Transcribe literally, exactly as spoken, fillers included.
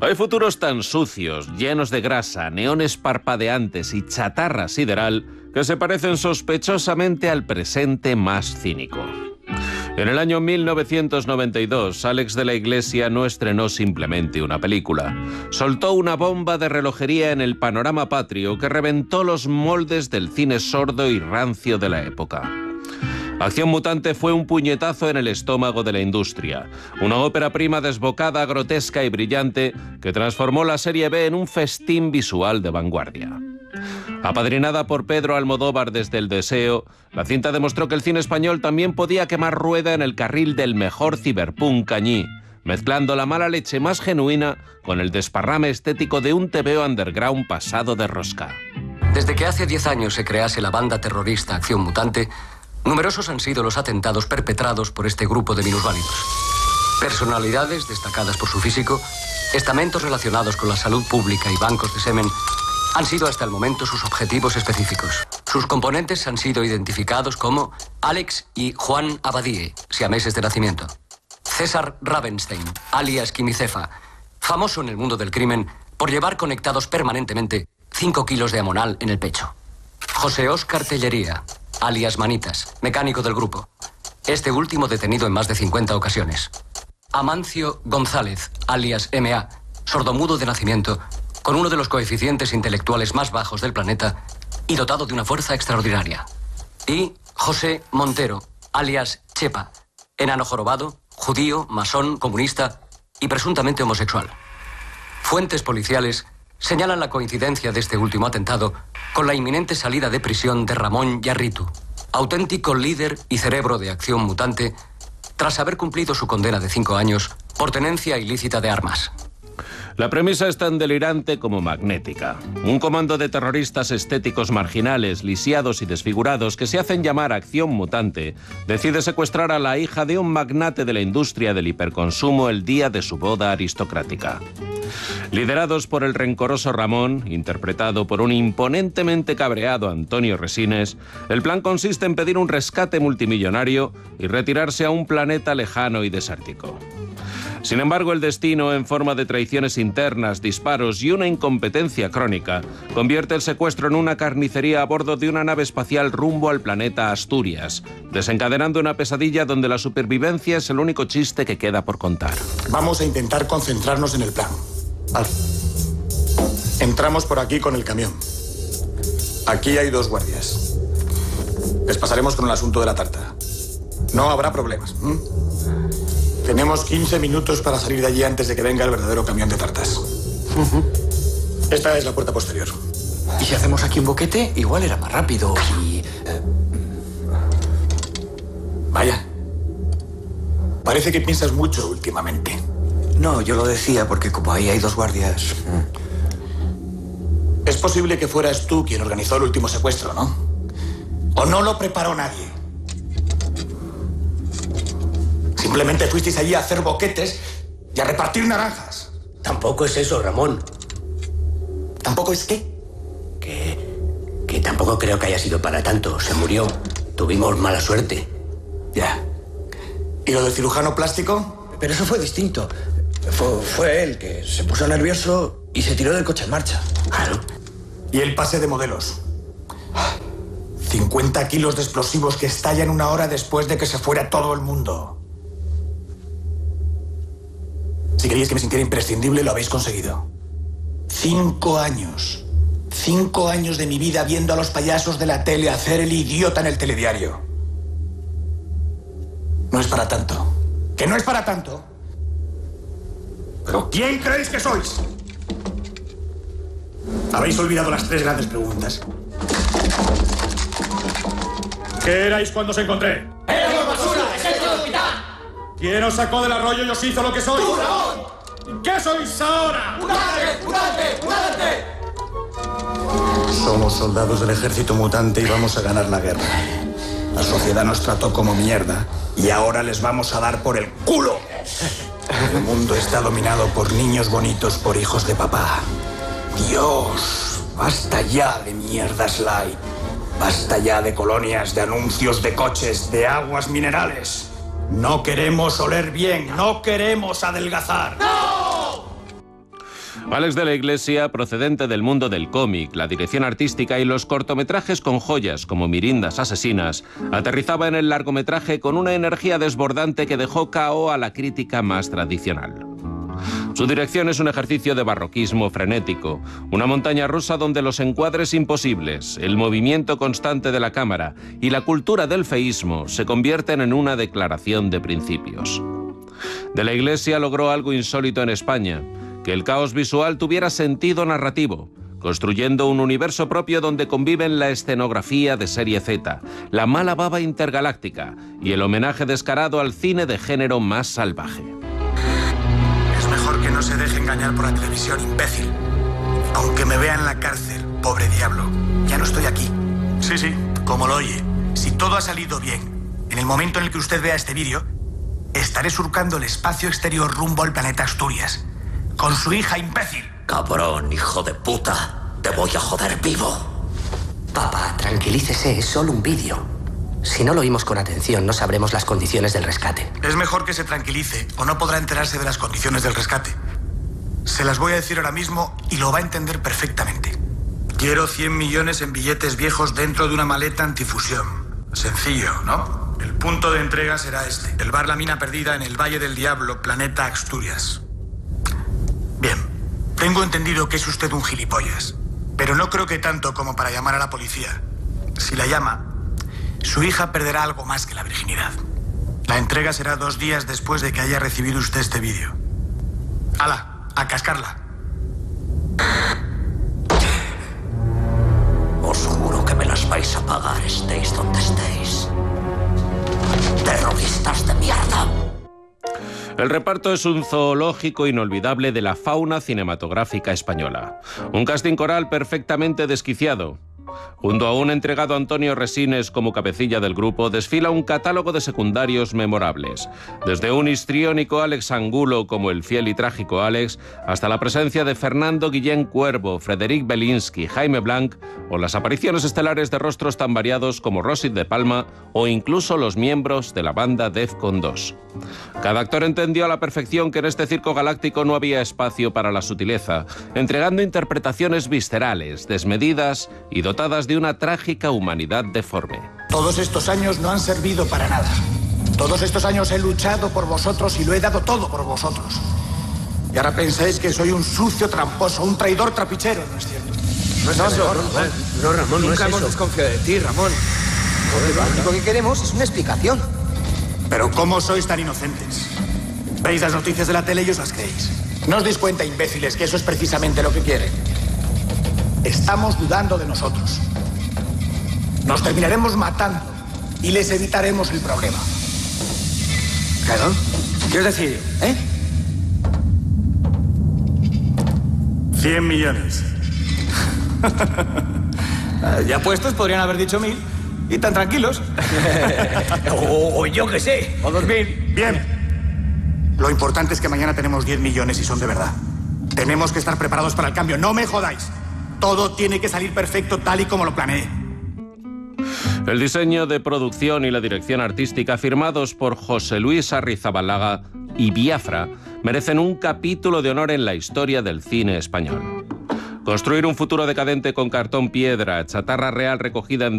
Hay futuros tan sucios, llenos de grasa, neones parpadeantes y chatarra sideral que se parecen sospechosamente al presente más cínico. En el año mil novecientos noventa y dos, Alex de la Iglesia no estrenó simplemente una película. Soltó una bomba de relojería en el panorama patrio que reventó los moldes del cine sordo y rancio de la época. Acción Mutante fue un puñetazo en el estómago de la industria. Una ópera prima desbocada, grotesca y brillante que transformó la serie B en un festín visual de vanguardia. Apadrinada por Pedro Almodóvar desde El Deseo, la cinta demostró que el cine español también podía quemar rueda en el carril del mejor ciberpunk cañí, mezclando la mala leche más genuina con el desparrame estético de un tebeo underground pasado de rosca. Desde que hace diez años se crease la banda terrorista Acción Mutante, numerosos han sido los atentados perpetrados por este grupo de minusválidos. Personalidades destacadas por su físico, estamentos relacionados con la salud pública y bancos de semen han sido hasta el momento sus objetivos específicos. Sus componentes han sido identificados como Alex y Juan Abadie, siameses de nacimiento. César Ravenstein, alias Quimicefa, famoso en el mundo del crimen por llevar conectados permanentemente cinco kilos de amonal en el pecho. José Óscar Tellería, alias Manitas, mecánico del grupo. Este último detenido en más de cincuenta ocasiones. Amancio González, alias M A, sordomudo de nacimiento, con uno de los coeficientes intelectuales más bajos del planeta y dotado de una fuerza extraordinaria. Y José Montero, alias Chepa, enano jorobado, judío, masón, comunista y presuntamente homosexual. Fuentes policiales señalan la coincidencia de este último atentado con la inminente salida de prisión de Ramón Yarritu, auténtico líder y cerebro de Acción Mutante, tras haber cumplido su condena de cinco años por tenencia ilícita de armas. La premisa es tan delirante como magnética. Un comando de terroristas estéticos marginales, lisiados y desfigurados que se hacen llamar Acción Mutante, decide secuestrar a la hija de un magnate de la industria del hiperconsumo el día de su boda aristocrática. Liderados por el rencoroso Ramón, interpretado por un imponentemente cabreado Antonio Resines, el plan consiste en pedir un rescate multimillonario y retirarse a un planeta lejano y desértico. Sin embargo, el destino, en forma de traiciones internas, disparos y una incompetencia crónica, convierte el secuestro en una carnicería a bordo de una nave espacial rumbo al planeta Asturias, desencadenando una pesadilla donde la supervivencia es el único chiste que queda por contar. Vamos a intentar concentrarnos en el plan. Vale. Entramos por aquí con el camión. Aquí hay dos guardias. Les pasaremos con el asunto de la tarta. No habrá problemas. ¿Mm? Tenemos quince minutos para salir de allí antes de que venga el verdadero camión de tartas. Uh-huh. Esta es la puerta posterior. ¿Y si hacemos aquí un boquete? Igual era más rápido y... Eh... Vaya. Parece que piensas mucho últimamente. No, yo lo decía porque como ahí hay dos guardias... Es posible que fueras tú quien organizó el último secuestro, ¿no? ¿O no lo preparó nadie? Simplemente fuisteis allí a hacer boquetes y a repartir naranjas. Tampoco es eso, Ramón. ¿Tampoco es qué? Que... que tampoco creo que haya sido para tanto. Se murió. Tuvimos mala suerte. Ya. ¿Y lo del cirujano plástico? Pero eso fue distinto. Fue, fue él que se puso nervioso y se tiró del coche en marcha. Claro. ¿Y el pase de modelos? cincuenta kilos de explosivos que estallan una hora después de que se fuera todo el mundo. Si queríais que me sintiera imprescindible, lo habéis conseguido. Cinco años. Cinco años de mi vida viendo a los payasos de la tele hacer el idiota en el telediario. No es para tanto. ¿Que no es para tanto? ¿Pero quién creéis que sois? Habéis olvidado las tres grandes preguntas. ¿Qué erais cuando os encontré? ¡Éramos basura! ¡Ejército del hospital! ¿Quién os sacó de la arroyo y os hizo lo que sois? ¡Tú, Ramón! ¿Qué sois ahora? ¡Mutante! ¡Mutante! ¡Mutante! Somos soldados del ejército mutante y vamos a ganar la guerra. La sociedad nos trató como mierda y ahora les vamos a dar por el culo. El mundo está dominado por niños bonitos, por hijos de papá. Dios, basta ya de mierdas light. Basta ya de colonias, de anuncios de coches, de aguas minerales. No queremos oler bien, no queremos adelgazar. ¡No! Alex de la Iglesia, procedente del mundo del cómic, la dirección artística y los cortometrajes con joyas como Mirindas asesinas, aterrizaba en el largometraje con una energía desbordante que dejó K O a la crítica más tradicional. Su dirección es un ejercicio de barroquismo frenético, una montaña rusa donde los encuadres imposibles, el movimiento constante de la cámara y la cultura del feísmo se convierten en una declaración de principios. De la Iglesia logró algo insólito en España, que el caos visual tuviera sentido narrativo, construyendo un universo propio donde conviven la escenografía de serie Z, la mala baba intergaláctica y el homenaje descarado al cine de género más salvaje. Es mejor que no se deje engañar por la televisión, imbécil. Aunque me vea en la cárcel, pobre diablo, ya no estoy aquí. Sí, sí, como lo oye. Si todo ha salido bien, en el momento en el que usted vea este vídeo, estaré surcando el espacio exterior rumbo al planeta Asturias. Con su hija, imbécil. Cabrón, hijo de puta. Te voy a joder vivo. Papá, tranquilícese, es solo un vídeo. Si no lo oímos con atención, no sabremos las condiciones del rescate. Es mejor que se tranquilice, o no podrá enterarse de las condiciones del rescate. Se las voy a decir ahora mismo y lo va a entender perfectamente. Quiero cien millones en billetes viejos dentro de una maleta antifusión. Sencillo, ¿no? El punto de entrega será este. El bar La Mina Perdida en el Valle del Diablo, planeta Asturias. Bien, tengo entendido que es usted un gilipollas, pero no creo que tanto como para llamar a la policía. Si la llama, su hija perderá algo más que la virginidad. La entrega será dos días después de que haya recibido usted este vídeo. ¡Hala! ¡A cascarla! Os juro que me las vais a pagar, estéis donde estéis. ¡Terroristas de mierda! El reparto es un zoológico inolvidable de la fauna cinematográfica española. Un casting coral perfectamente desquiciado. Junto a un entregado Antonio Resines como cabecilla del grupo, desfila un catálogo de secundarios memorables. Desde un histriónico Alex Angulo como el fiel y trágico Alex, hasta la presencia de Fernando Guillén Cuervo, Frederic Belinsky, Jaime Blanc, o las apariciones estelares de rostros tan variados como Rosit de Palma o incluso los miembros de la banda Defcon dos. Cada actor entendió a la perfección que en este circo galáctico no había espacio para la sutileza, entregando interpretaciones viscerales, desmedidas y dotadas de una trágica humanidad deforme. Todos estos años no han servido para nada. Todos estos años he luchado por vosotros y lo he dado todo por vosotros. Y ahora pensáis que soy un sucio tramposo, un traidor trapichero, ¿no es cierto? No es no, eso, Ramón. Ramón. No, Ramón, Nunca no es hemos eso. desconfiado de ti, Ramón. Lo único que queremos es una explicación. Pero ¿cómo sois tan inocentes? Veis las noticias de la tele y os las creéis. ¿No os dais cuenta, imbéciles, que eso es precisamente lo que quieren? Estamos dudando de nosotros. Nos terminaremos matando y les evitaremos el problema. ¿Claro? ¿Quieres decir, eh? Cien millones. Ya puestos podrían haber dicho mil. Y tan tranquilos. o, o yo qué sé, o dos mil. Bien. Lo importante es que mañana tenemos diez millones y son de verdad. Tenemos que estar preparados para el cambio. No me jodáis. Todo tiene que salir perfecto tal y como lo planeé. El diseño de producción y la dirección artística firmados por José Luis Arrizabalaga y Biafra merecen un capítulo de honor en la historia del cine español. Construir un futuro decadente con cartón piedra, chatarra real recogida en